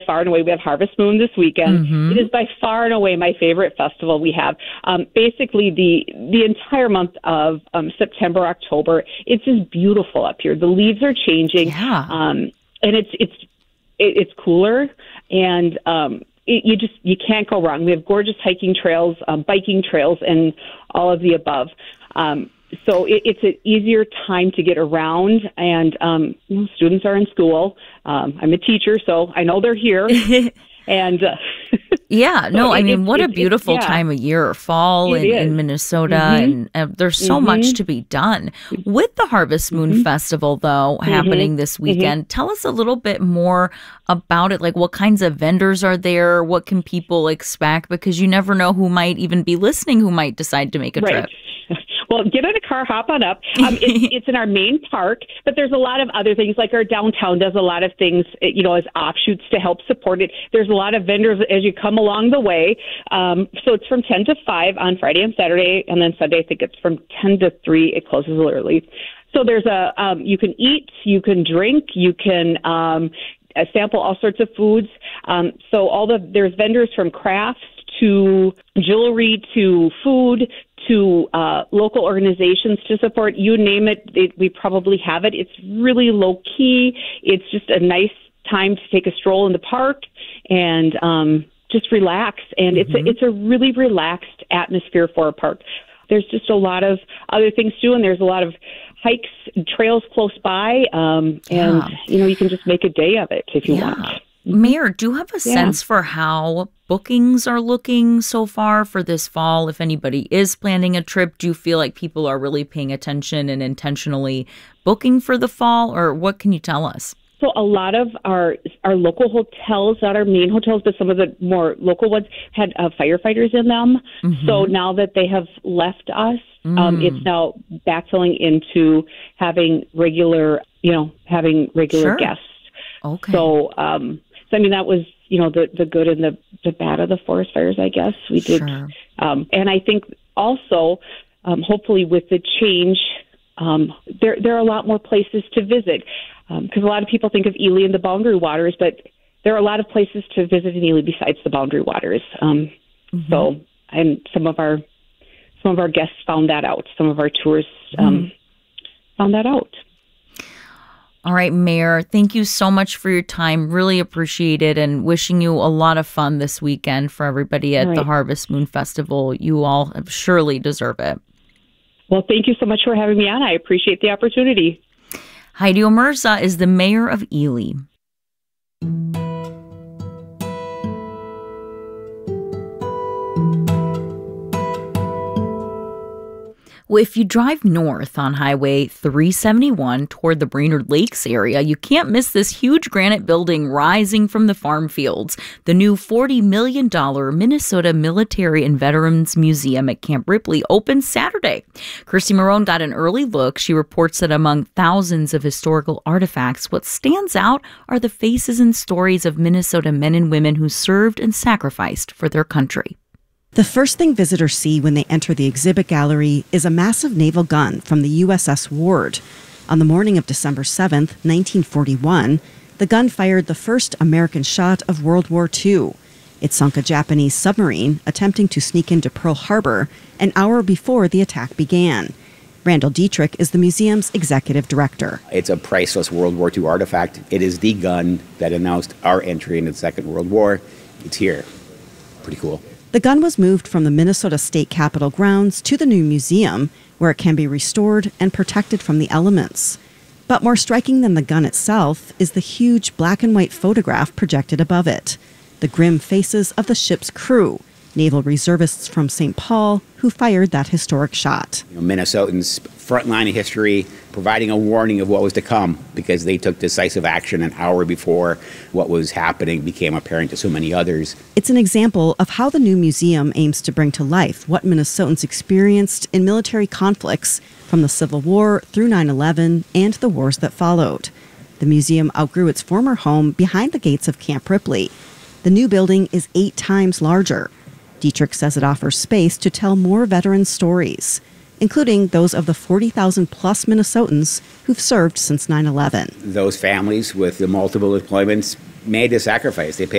far and away, we have Harvest Moon this weekend. Mm-hmm. It is by far and away my favorite festival we have. Basically, the entire month of September, October, it's just beautiful up here. The leaves are changing, and it's cooler, and you can't go wrong. We have gorgeous hiking trails, biking trails, and all of the above. So it's an easier time to get around, and students are in school. I'm a teacher, so I know they're here. And what a beautiful time of year, fall in Minnesota, and there's so much to be done. With the Harvest Moon Festival, though, happening this weekend, tell us a little bit more about it. Like, what kinds of vendors are there? What can people expect? Because you never know who might even be listening, who might decide to make a trip. Well, get in a car, hop on up. It's in our main park, but there's a lot of other things, like our downtown does a lot of things, as offshoots to help support it. There's a lot of vendors as you come along the way. So it's from 10 to 5 on Friday and Saturday, and then Sunday I think it's from 10 to 3. It closes early. So there's you can eat, you can drink, you can sample all sorts of foods. There's vendors from crafts to jewelry to food to local organizations to support. You name it, we probably have it. It's really low key. It's just a nice time to take a stroll in the park and just relax. And it's a really relaxed atmosphere for a park. There's just a lot of other things too, and there's a lot of hikes, trails close by, you can just make a day of it if you want. Mayor, do you have a sense for how bookings are looking so far for this fall? If anybody is planning a trip, do you feel like people are really paying attention and intentionally booking for the fall, or what can you tell us? So a lot of our local hotels, not our main hotels, but some of the more local ones, had firefighters in them. So now that they have left us, it's now backfilling into having regular guests. Okay. So, that was, the good and the bad of the forest fires, I guess. We did. Sure. And I think also, hopefully with the change, there are a lot more places to visit. Because a lot of people think of Ely and the Boundary Waters, but there are a lot of places to visit in Ely besides the Boundary Waters. So, and some of our guests found that out. Some of our tourists found that out. All right, Mayor, thank you so much for your time. Really appreciate it, and wishing you a lot of fun this weekend for everybody at the Harvest Moon Festival. You all surely deserve it. Well, thank you so much for having me on. I appreciate the opportunity. Heidi Omerza is the mayor of Ely. Well, if you drive north on Highway 371 toward the Brainerd Lakes area, you can't miss this huge granite building rising from the farm fields, the new $40 million Minnesota Military and Veterans Museum at Camp Ripley opens Saturday. Kirsty Marone got an early look. She reports that among thousands of historical artifacts, what stands out are the faces and stories of Minnesota men and women who served and sacrificed for their country. The first thing visitors see when they enter the exhibit gallery is a massive naval gun from the USS Ward. On the morning of December 7th, 1941, the gun fired the first American shot of World War II. It sunk a Japanese submarine attempting to sneak into Pearl Harbor an hour before the attack began. Randall Dietrich is the museum's executive director. It's a priceless World War II artifact. It is the gun that announced our entry into the Second World War. It's here. Pretty cool. The gun was moved from the Minnesota State Capitol grounds to the new museum, where it can be restored and protected from the elements. But more striking than the gun itself is the huge black and white photograph projected above it. The grim faces of the ship's crew, naval reservists from St. Paul, who fired that historic shot. Minnesotans' front line of history, providing a warning of what was to come because they took decisive action an hour before what was happening became apparent to so many others. It's an example of how the new museum aims to bring to life what Minnesotans experienced in military conflicts from the Civil War through 9/11 and the wars that followed. The museum outgrew its former home behind the gates of Camp Ripley. The new building is 8 times larger. Dietrich says it offers space to tell more veterans' stories, including those of the 40,000-plus Minnesotans who've served since 9/11. Those families with the multiple deployments made a sacrifice. They paid